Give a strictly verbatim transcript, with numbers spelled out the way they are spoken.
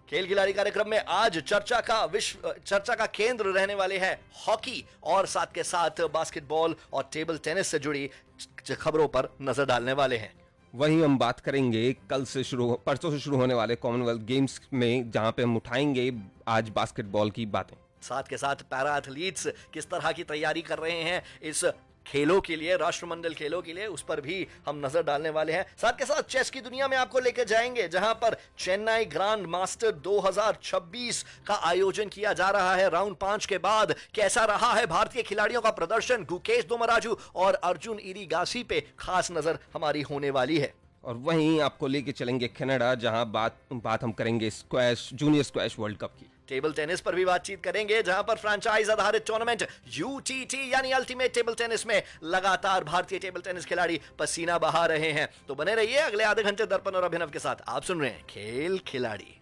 खेल खिलाड़ी कार्यक्रम में आज चर्चा का विश्व चर्चा का केंद्र रहने वाले हैं हॉकी और साथ के साथ बास्केटबॉल और टेबल टेनिस से जुड़ी खबरों पर नजर डालने वाले हैं। वहीं हम बात करेंगे कल से शुरू परसों से शुरू होने वाले कॉमनवेल्थ गेम्स में, जहां पे हम उठाएंगे आज बास्केटबॉल की बातें। साथ के साथ पैरा एथलीट्स किस तरह की तैयारी कर रहे हैं इस खेलों के लिए, राष्ट्रमंडल खेलों के लिए, उस पर भी हम नजर डालने वाले हैं। साथ के साथ चेस की दुनिया में आपको लेकर जाएंगे, जहां पर चेन्नई ग्रैंड मास्टर दो हज़ार छब्बीस का आयोजन किया जा रहा है। राउंड पांच के बाद कैसा रहा है भारतीय खिलाड़ियों का प्रदर्शन, गुकेश दोमराजू और अर्जुन इरिगासी पे खास नजर हमारी होने वाली है। और वहीं आपको लेके चलेंगे कनाडा, जहां बात बात हम करेंगे squash junior squash world cup की। टेबल टेनिस पर भी बातचीत करेंगे, जहां पर फ्रेंचाइज आधारित टूर्नामेंट यूटीटी यानी अल्टीमेट टेबल टेनिस में लगातार भारतीय टेबल टेनिस खिलाड़ी पसीना बहा रहे हैं। तो बने रहिए अगले आधे घंटे दर्पण और अभिनव के साथ। आप सुन रहे हैं खेल खिलाड़ी।